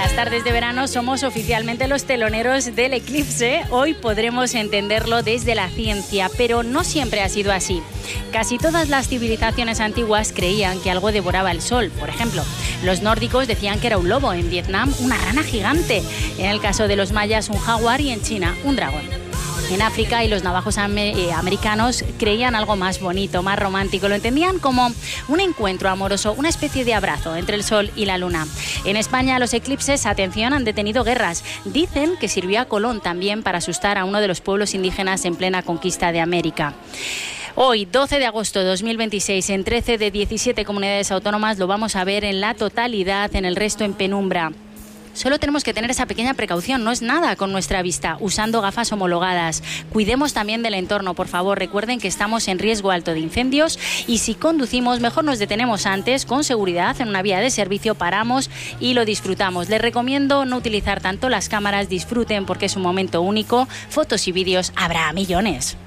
las tardes de verano somos oficialmente los teloneros del eclipse. Hoy podremos entenderlo desde la ciencia, pero no siempre ha sido así. Casi todas las civilizaciones antiguas creían que algo devoraba el sol. Por ejemplo, los nórdicos decían que era un lobo, en Vietnam una rana gigante, en el caso de los mayas un jaguar y en China un dragón. En África y los navajos americanos creían algo más bonito, más romántico. Lo entendían como un encuentro amoroso, una especie de abrazo entre el sol y la luna. En España los eclipses, atención, han detenido guerras. Dicen que sirvió a Colón también para asustar a uno de los pueblos indígenas en plena conquista de América. Hoy, 12 de agosto de 2026, en 13 de 17 comunidades autónomas lo vamos a ver en la totalidad, en el resto en penumbra. Solo tenemos que tener esa pequeña precaución, no es nada con nuestra vista, usando gafas homologadas. Cuidemos también del entorno, por favor. Recuerden que estamos en riesgo alto de incendios y si conducimos, mejor nos detenemos antes, con seguridad, en una vía de servicio, paramos y lo disfrutamos. Les recomiendo no utilizar tanto las cámaras, disfruten porque es un momento único. Fotos y vídeos habrá millones.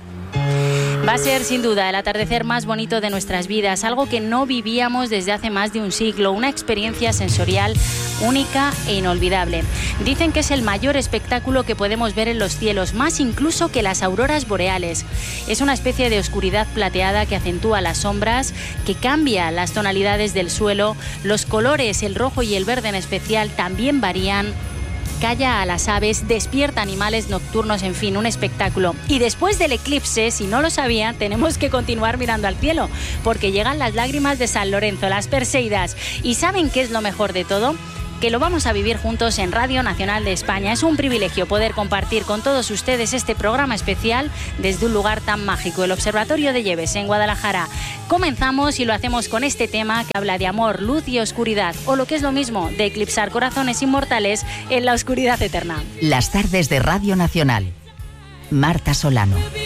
Va a ser sin duda el atardecer más bonito de nuestras vidas, algo que no vivíamos desde hace más de un siglo, una experiencia sensorial única e inolvidable. Dicen que es el mayor espectáculo que podemos ver en los cielos, más incluso que las auroras boreales. Es una especie de oscuridad plateada que acentúa las sombras, que cambia las tonalidades del suelo, los colores, el rojo y el verde en especial, también varían. Calla a las aves, despierta animales nocturnos, en fin, un espectáculo. Y después del eclipse, si no lo sabía, tenemos que continuar mirando al cielo, porque llegan las lágrimas de San Lorenzo, las Perseidas. ¿Y saben qué es lo mejor de todo? Que lo vamos a vivir juntos en Radio Nacional de España. Es un privilegio poder compartir con todos ustedes este programa especial desde un lugar tan mágico, el Observatorio de Lleves, en Guadalajara. Comenzamos y lo hacemos con este tema que habla de amor, luz y oscuridad, o lo que es lo mismo, de eclipsar corazones inmortales en la oscuridad eterna. Las tardes de Radio Nacional. Marta Solano.